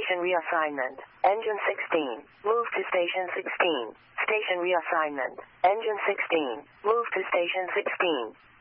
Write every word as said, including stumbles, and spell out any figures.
Station reassignment. Engine sixteen. Move to Station sixteen. Station reassignment. Engine sixteen. Move to Station sixteen.